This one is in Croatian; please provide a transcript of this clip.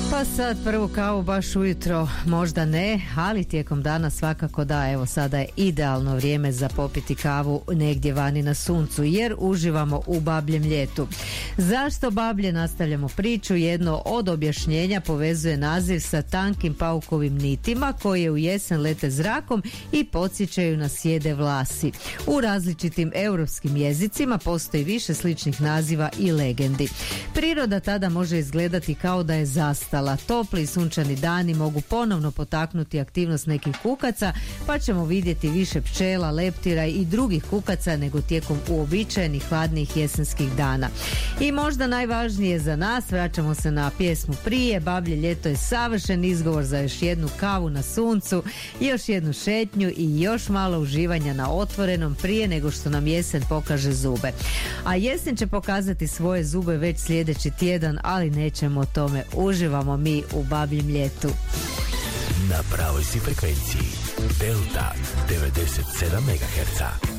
Pa sad prvu kavu baš ujutro možda ne, ali tijekom dana svakako da. Evo sada je idealno vrijeme za popiti kavu negdje vani na suncu, jer uživamo u babljem ljetu. Zašto bablje? Nastavljamo priču. Jedno od objašnjenja povezuje naziv sa tankim paukovim nitima koje u jesen lete zrakom i podsjećaju na sjede vlasi. U različitim europskim jezicima postoji više sličnih naziva i legendi. Priroda tada može izgledati kao da je zastala. Topli i sunčani dani mogu ponovno potaknuti aktivnost nekih kukaca, pa ćemo vidjeti više pčela, leptira i drugih kukaca nego tijekom uobičajenih hladnih jesenskih dana. I možda najvažnije za nas, vraćamo se na pjesmu prije, bablje ljeto je savršen izgovor za još jednu kavu na suncu, još jednu šetnju i još malo uživanja na otvorenom prije nego što nam jesen pokaže zube. A jesen će pokazati svoje zube već sljedeći tjedan, ali nećemo o tome. Uživamo mi u babljem ljetu. Na pravoj si frekvenciji Delta 97 MHz.